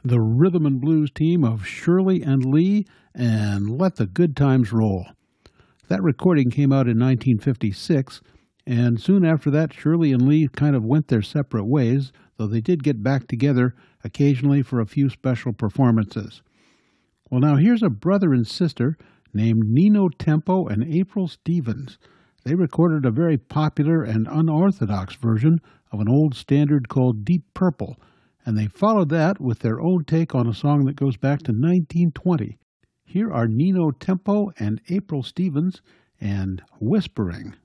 the rhythm and blues team of Shirley and Lee and Let the Good Times Roll. That recording came out in 1956, and soon after that Shirley and Lee kind of went their separate ways, though they did get back together occasionally for a few special performances. Well, now here's a brother and sister named Nino Tempo and April Stevens. They recorded a very popular and unorthodox version of an old standard called Deep Purple, and they followed that with their own take on a song that goes back to 1920. Here are Nino Tempo and April Stevens and Whispering.